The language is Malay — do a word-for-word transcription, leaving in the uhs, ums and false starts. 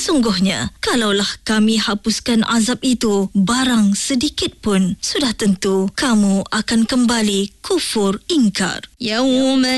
Sesungguhnya, kalaulah kami hapuskan azab itu barang sedikit pun, sudah tentu kamu akan kembali kufur ingkar. Yauma